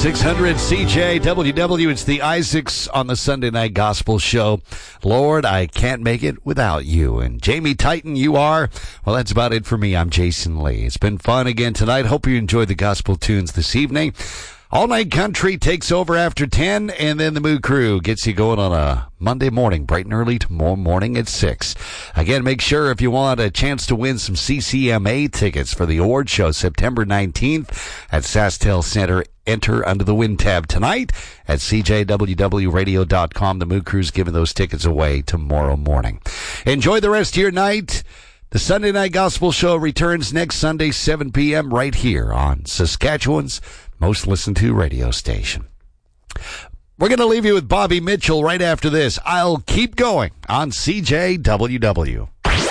600 CJWW. It's the Isaacs on the Sunday Night Gospel Show. Lord, I can't make it without you. And Jamie Titan, you are. Well, that's about it for me. I'm Jason Lee. It's been fun again tonight. Hope you enjoyed the gospel tunes this evening. All Night Country takes over after 10, and then the Mood Crew gets you going on a Monday morning, bright and early tomorrow morning at 6. Again, make sure if you want a chance to win some CCMA tickets for the award show September 19th at SaskTel Center, enter under the Win tab tonight at CJWWRadio.com. The Mood Crew's giving those tickets away tomorrow morning. Enjoy the rest of your night. The Sunday Night Gospel Show returns next Sunday, 7 p.m. right here on Saskatchewan's most listened to radio station. We're going to leave you with Bobby Mitchell right after this. I'll keep going on CJWW.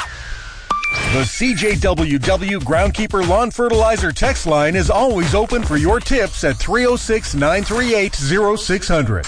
The CJWW Groundkeeper Lawn Fertilizer text line is always open for your tips at 306-938-0600.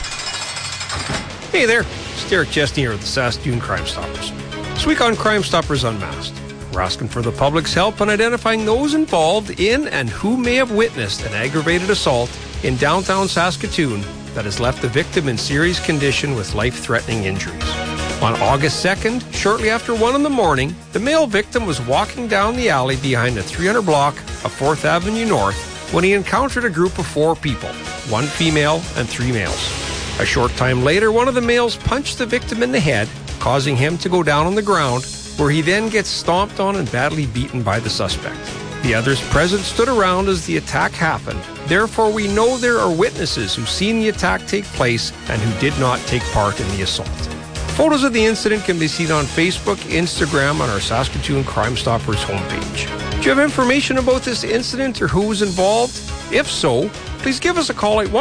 Hey there, it's Derek Chesney here with the Saskatoon Crime Stoppers. This week on Crime Stoppers Unmasked, we're asking for the public's help in identifying those involved in and who may have witnessed an aggravated assault in downtown Saskatoon that has left the victim in serious condition with life-threatening injuries. On August 2nd, shortly after 1 in the morning, the male victim was walking down the alley behind the 300 block of 4th Avenue North when he encountered a group of 4 people, 1 female and 3 males. A short time later, one of the males punched the victim in the head, causing him to go down on the ground, where he then gets stomped on and badly beaten by the suspect. The others present stood around as the attack happened. Therefore, we know there are witnesses who've seen the attack take place and who did not take part in the assault. Photos of the incident can be seen on Facebook, Instagram, on our Saskatoon Crime Stoppers homepage. Do you have information about this incident or who was involved? If so, please give us a call at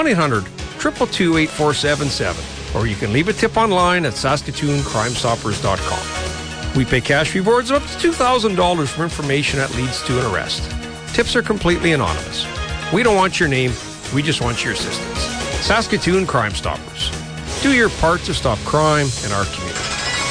1-800-222-8477, or you can leave a tip online at SaskatoonCrimeStoppers.com. We pay cash rewards of up to $2,000 for information that leads to an arrest. Tips are completely anonymous. We don't want your name, we just want your assistance. Saskatoon Crime Stoppers. Do your part to stop crime in our community.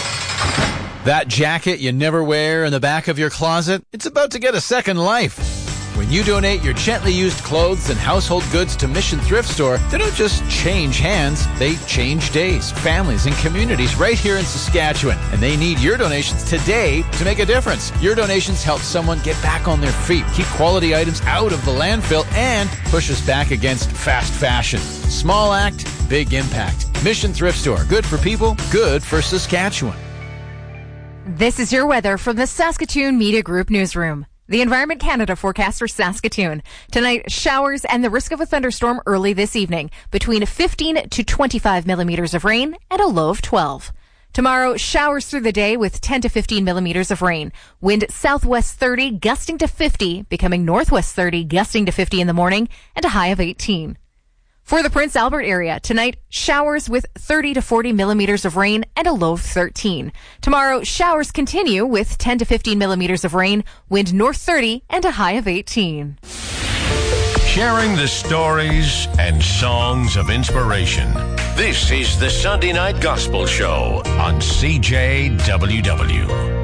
That jacket you never wear in the back of your closet, it's about to get a second life. When you donate your gently used clothes and household goods to Mission Thrift Store, they don't just change hands, they change days, families, and communities right here in Saskatchewan. And they need your donations today to make a difference. Your donations help someone get back on their feet, keep quality items out of the landfill, and push us back against fast fashion. Small act, big impact. Mission Thrift Store. Good for people, good for Saskatchewan. This is your weather from the Saskatoon Media Group Newsroom. The Environment Canada forecast for Saskatoon. Tonight, showers and the risk of a thunderstorm early this evening, between 15 to 25 millimeters of rain and a low of 12. Tomorrow, showers through the day with 10 to 15 millimeters of rain. Wind southwest 30, gusting to 50, becoming northwest 30, gusting to 50 in the morning, and a high of 18. For the Prince Albert area, tonight, showers with 30 to 40 millimeters of rain and a low of 13. Tomorrow, showers continue with 10 to 15 millimeters of rain, wind north 30, and a high of 18. Sharing the stories and songs of inspiration. This is the Sunday Night Gospel Show on CJWW.